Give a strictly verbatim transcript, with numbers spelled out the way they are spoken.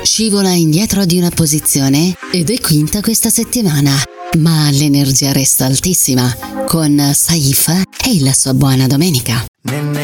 scivola indietro di una posizione ed è quinta questa settimana, ma l'energia resta altissima con Saif e la sua buona domenica.